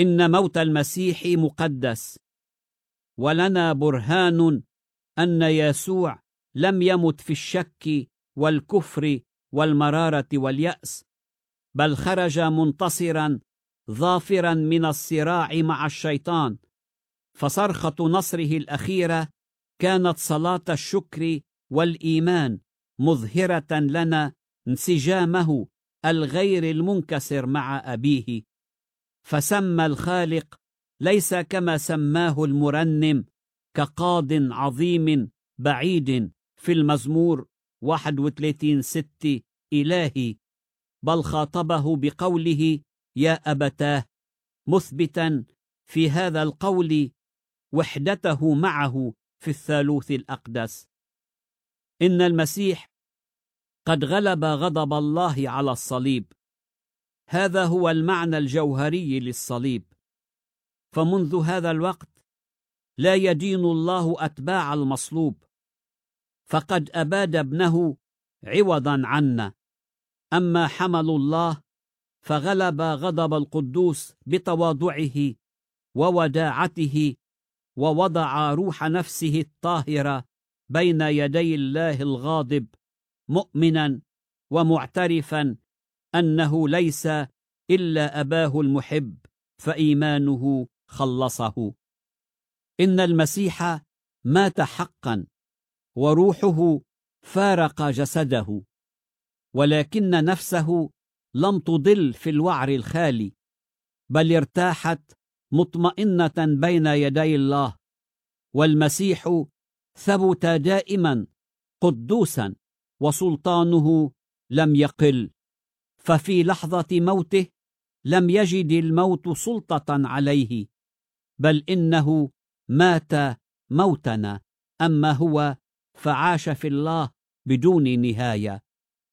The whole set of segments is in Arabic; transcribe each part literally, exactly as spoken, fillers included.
إن موت المسيح مقدس، ولنا برهان أن يسوع لم يمت في الشك والكفر والمرارة واليأس، بل خرج منتصرا ظافرا من الصراع مع الشيطان. فصرخة نصره الأخيرة كانت صلاة الشكر والإيمان، مظهرة لنا انسجامه الغير المنكسر مع أبيه. فسمى الخالق ليس كما سماه المرنم كقاض عظيم بعيد في المزمور واحد وثلاثين ستة إلهي، بل خاطبه بقوله يا أبتاه، مثبتا في هذا القول وحدته معه في الثالوث الأقدس. إن المسيح قد غلب غضب الله على الصليب. هذا هو المعنى الجوهري للصليب. فمنذ هذا الوقت لا يدين الله أتباع المصلوب، فقد أباد ابنه عوضا عنا. أما حمل الله فغلب غضب القدوس بتواضعه ووداعته، ووضع روح نفسه الطاهرة بين يدي الله الغاضب، مؤمنا ومعترفا أنه ليس إلا أباه المحب، فإيمانه خلصه. إن المسيح مات حقا، وروحه فارق جسده، ولكن نفسه لم تضل في الوعر الخالي، بل ارتاحت مطمئنة بين يدي الله. والمسيح ثبت دائما قدوسا، وسلطانه لم يقل. ففي لحظة موته لم يجد الموت سلطة عليه، بل إنه مات موتنا، أما هو فعاش في الله بدون نهاية.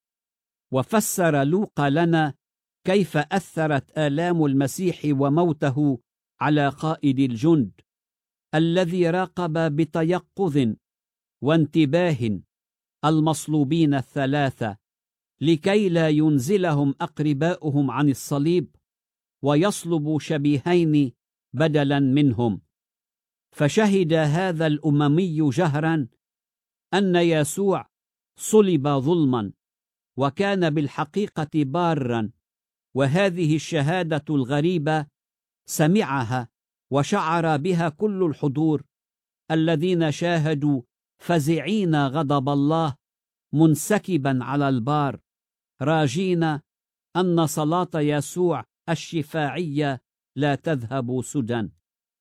وفسر لوقا لنا كيف أثرت آلام المسيح وموته على قائد الجند، الذي راقب بتيقظ وانتباه المصلوبين الثلاثة، لكي لا ينزلهم أقرباؤهم عن الصليب ويصلبوا شبيهين بدلا منهم. فشهد هذا الأممي جهرا أن يسوع صلب ظلما، وكان بالحقيقة بارا. وهذه الشهادة الغريبة سمعها وشعر بها كل الحضور الذين شاهدوا فزعين غضب الله منسكبا على البار، راجين أن صلاة يسوع الشفاعية لا تذهب سدى.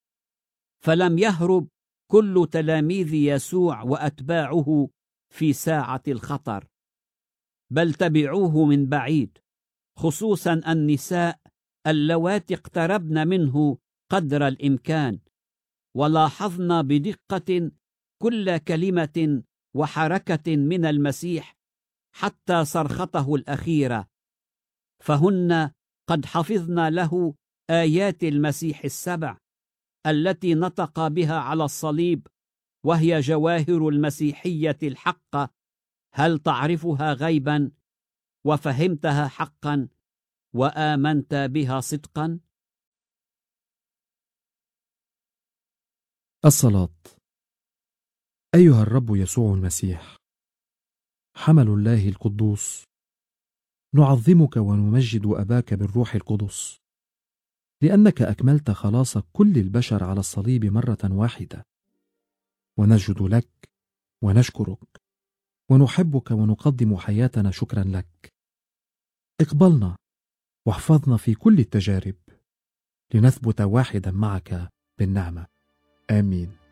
فلم يهرب كل تلاميذ يسوع وأتباعه في ساعة الخطر، بل تبعوه من بعيد، خصوصا النساء اللواتي اقتربن منه قدر الإمكان، ولاحظن بدقة كل كلمة وحركة من المسيح حتى صرخته الأخيرة. فهن قد حفظن له آيات المسيح السبع التي نطق بها على الصليب، وهي جواهر المسيحية الحقة. هل تعرفها غيبا وفهمتها حقا وآمنت بها صدقا؟ الصلاة. أيها الرب يسوع المسيح، حمل الله القدوس، نعظمك ونمجد أباك بالروح القدس، لأنك أكملت خلاص كل البشر على الصليب مرة واحدة. ونسجد لك ونشكرك ونحبك ونقدم حياتنا شكرا لك. اقبلنا واحفظنا في كل التجارب، لنثبت واحدا معك بالنعمة. آمين.